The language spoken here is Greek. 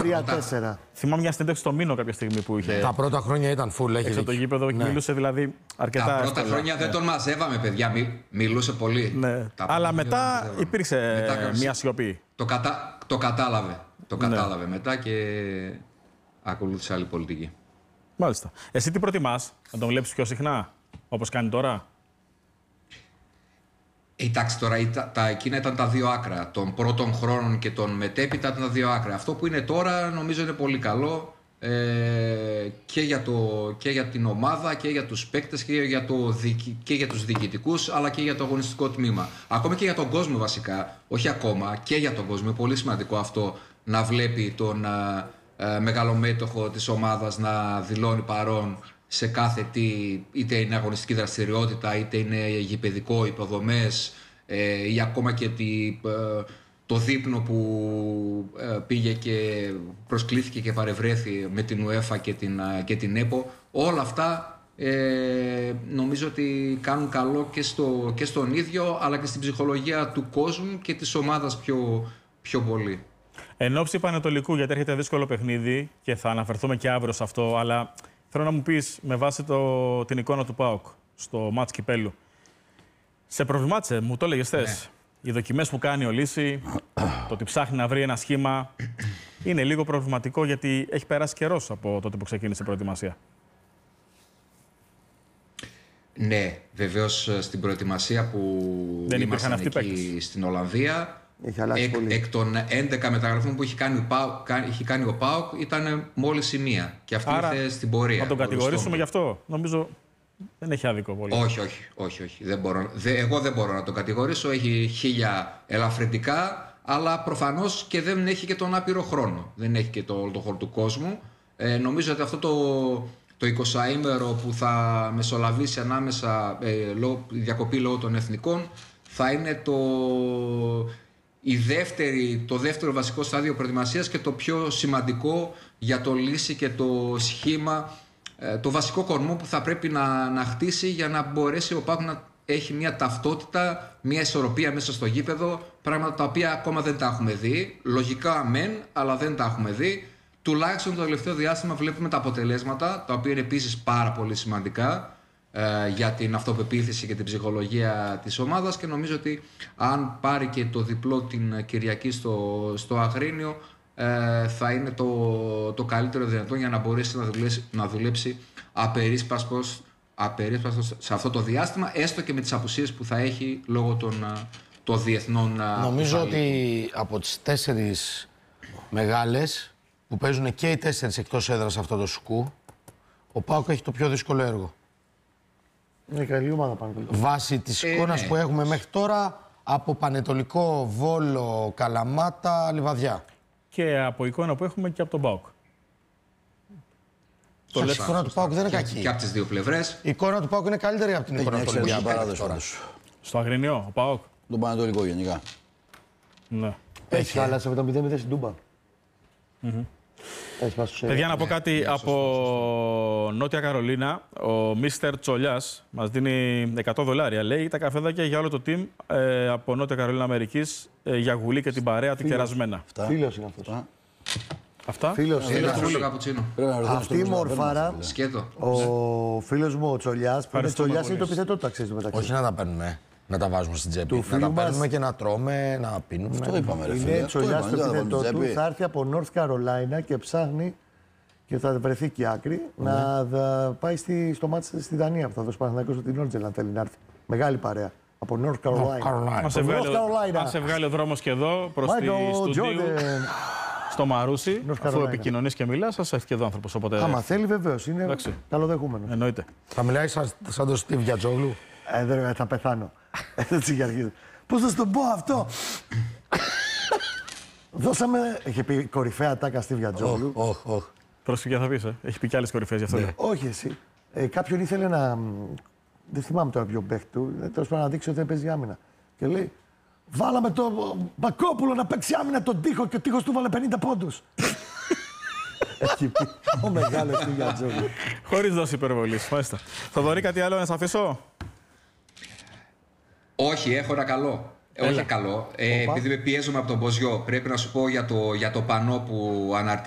3-4. Θυμάμαι μια συνέντευξη στο Μήνο κάποια στιγμή που είχε. Τα πρώτα χρόνια ήταν full, έχει έξω από το γήπεδο, μιλούσε δηλαδή αρκετά. Τα πρώτα χρόνια δεν τον μαζεύαμε, παιδιά. Μιλούσε πολύ. Ναι. Αλλά μετά υπήρξε μια σιωπή. Το κατάλαβε. Το κατάλαβε μετά και ακολούθησε άλλη πολιτική. Μάλιστα. Εσύ τι προτιμάς, να τον βλέπεις πιο συχνά, όπως κάνει τώρα? Εντάξει, τώρα εκείνα ήταν τα δύο άκρα. Των πρώτων χρόνων και των μετέπειτα ήταν τα δύο άκρα. Αυτό που είναι τώρα νομίζω είναι πολύ καλό και για την ομάδα και για τους παίκτες και για τους διοικητικούς, αλλά και για το αγωνιστικό τμήμα. Ακόμα και για τον κόσμο βασικά. Όχι ακόμα, και για τον κόσμο. Είναι πολύ σημαντικό αυτό να βλέπει τον μεγαλομέτωχο της ομάδας να δηλώνει παρόν σε κάθε τι, είτε είναι αγωνιστική δραστηριότητα, είτε είναι γηπεδικό, υποδομές ή ακόμα και το δείπνο που πήγε και προσκλήθηκε και παρευρέθη με την UEFA και την ΕΠΟ. Όλα αυτά νομίζω ότι κάνουν καλό και στον ίδιο, αλλά και στην ψυχολογία του κόσμου και της ομάδας πιο πολύ. Εν ώψη Πανετολικού, γιατί έρχεται δύσκολο παιχνίδι και θα αναφερθούμε και αύριο σε αυτό, αλλά θέλω να μου πεις, με βάση την εικόνα του ΠΑΟΚ στο μάτς κυπέλου, σε προβλημάτισε, μου το έλεγες χθες. Ναι. Οι δοκιμές που κάνει ο Λύση, το ότι ψάχνει να βρει ένα σχήμα, είναι λίγο προβληματικό γιατί έχει περάσει καιρός από τότε που ξεκίνησε η προετοιμασία. Ναι, βεβαίως στην προετοιμασία που ήμασταν εκεί στην Ολλανδία, εκ των 11 μεταγραφών που έχει κάνει ο ΠΑΟΚ ήταν μόλις η μία. Και αυτή ήρθε στην πορεία. Να τον κατηγορήσουμε γι' αυτό? Νομίζω δεν έχει άδικο πολύ. Όχι. Εγώ δεν μπορώ να τον κατηγορήσω. Έχει 1000 ελαφρυντικά, αλλά προφανώς και δεν έχει και τον άπειρο χρόνο. Δεν έχει και το χρόνο του κόσμου. Νομίζω ότι αυτό το 20ήμερο που θα μεσολαβήσει ανάμεσα διακοπή λόγω των εθνικών θα είναι το δεύτερο βασικό στάδιο προετοιμασίας και το πιο σημαντικό για το Λύση και το σχήμα, το βασικό κορμό που θα πρέπει να χτίσει για να μπορέσει ο ΠΑΟΚ να έχει μια ταυτότητα, μια ισορροπία μέσα στο γήπεδο, πράγματα τα οποία ακόμα δεν τα έχουμε δει. Λογικά μεν, αλλά δεν τα έχουμε δει. Τουλάχιστον το τελευταίο διάστημα βλέπουμε τα αποτελέσματα, τα οποία είναι επίσης πάρα πολύ σημαντικά για την αυτοπεποίθηση και την ψυχολογία της ομάδας, και νομίζω ότι αν πάρει και το διπλό την Κυριακή στο Αγρίνιο θα είναι το καλύτερο δυνατό για να μπορέσει να δουλέψει απερίσπαστος σε αυτό το διάστημα, έστω και με τις απουσίες που θα έχει λόγω των διεθνών. Νομίζω ότι από τις 4 μεγάλες που παίζουν και οι 4 εκτός έδρας σε αυτό το σουκού, ο ΠΑΟΚ έχει το πιο δύσκολο έργο. Είναι καλή ομάδα Πανετολικό. Βάσει της εικόνας που έχουμε μέχρι τώρα από Πανετολικό, Βόλο, Καλαμάτα, Λιβαδιά. Και από εικόνα που έχουμε και από τον ΠΑΟΚ. Η εικόνα του ΠΑΟΚ δεν είναι κακή. Και από τις δύο πλευρές. Η εικόνα του ΠΑΟΚ είναι καλύτερη από την εικόνα του Ολυμπιακού. Στο Αγρινιό, ο ΠΑΟΚ. Τον Πανετολικό γενικά. Ναι. Έχει χάλασε με το 0-0 στην Τούμπα. Παιδιά, να πω κάτι από Νότια Καρολίνα. Ο Μίστερ Τσολιάς μας δίνει $100. Λέει τα καφέδακια για όλο το team από Νότια Καρολίνα Αμερικής για Γουλή και την παρέα του κερασμένα. Φίλος είναι αυτός. Αυτά. Φίλος είναι. Αυτή η μορφάρα, ο φίλος μου ο Τσολιάς, που είναι Τσολιάς, είναι το επιθετό του, τα ξέρεις μεταξύ. Όχι να τα παίρνουμε, να τα βάζουμε στην τσέπη. Να τα παίρνουμε και να τρώμε, να πίνουμε. Αυτό είπαμε, ρε φίλε. Είναι Τσολιάς το επιθετό του, θα έρθει από North Carolina και ψάχνει και θα βρεθεί και άκρη να πάει στο μάτς στη Δανία που θα δώσει Παναθηναϊκός στην Όρτζελ, αν θέλει να έρθει. Μεγάλη παρέα. Από North Carolina. Αν σε βγάλει ο δρόμος και εδώ προς τη στούντιο, στο Μαρούσι, αφού επικοινωνείς και μιλάς, σας έρθει και εδώ άνθρωπος. Οπότε... Άμα θέλει, βεβαίως. Είναι καλοδεχούμενος. Εννοείται. Θα μιλάει σαν τον Στίβ Γιατζόγλου. Δεν θα πεθάνω. Έτσι για αρχή. Πώς θα σου το πω αυτό. Δώσαμε. Είχε πει κορυφαία τάκα Στίβ Γιατζόγλου. Πρόσεχε θα πεις, έχει πει και άλλες κορυφαίες γι' αυτό. Όχι εσύ. Κάποιον ήθελε να. Δεν θυμάμαι τώρα ποιο παίχτη του. Τέλος πάντων να δείξει ότι δεν παίζει άμυνα. Και λέει, βάλαμε το Μπακόπουλο να παίξει άμυνα τον τοίχο και ο τοίχος του βάλε 50 πόντους. Έχει πει ο μεγάλος του Γιατζόγλου. Χωρίς δόση υπερβολής. Μάλιστα. Θοδωρή, κάτι άλλο να σας αφήσω? Όχι, έχω ένα καλό. Όχι καλό. Επειδή με πιέζουμε από τον Μποζιό, πρέπει να σου πω για το πανό που αναρτήσει.